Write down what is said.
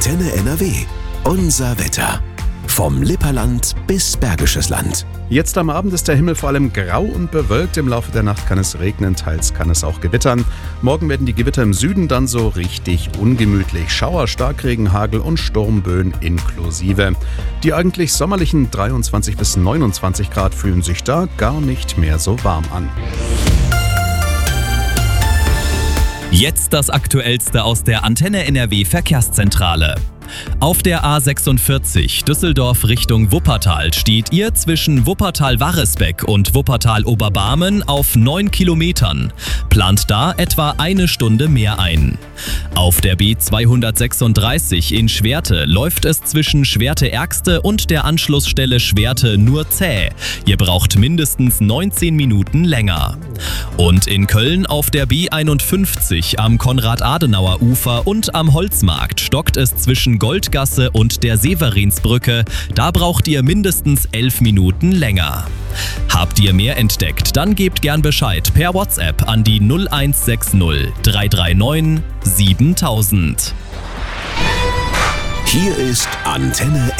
Antenne NRW. Unser Wetter. Vom Lipperland bis Bergisches Land. Jetzt am Abend ist der Himmel vor allem grau und bewölkt. Im Laufe der Nacht kann es regnen, teils kann es auch gewittern. Morgen werden die Gewitter im Süden dann so richtig ungemütlich. Schauer, Starkregen, Hagel und Sturmböen inklusive. Die eigentlich sommerlichen 23 bis 29 Grad fühlen sich da gar nicht mehr so warm an. Jetzt das Aktuellste aus der Antenne NRW Verkehrszentrale. Auf der A46 Düsseldorf Richtung Wuppertal steht ihr zwischen Wuppertal-Warresbeck und Wuppertal-Oberbarmen auf 9 Kilometern. Plant da etwa eine Stunde mehr ein. Auf der B236 in Schwerte läuft es zwischen Schwerte-Ergste und der Anschlussstelle Schwerte nur zäh. Ihr braucht mindestens 19 Minuten länger. Und in Köln auf der B51 am Konrad-Adenauer-Ufer und am Holzmarkt stockt es zwischen Goldgasse und der Severinsbrücke. Da braucht ihr mindestens 11 Minuten länger. Habt ihr mehr entdeckt, dann gebt gern Bescheid per WhatsApp an die 0160 339 7000. Hier ist Antenne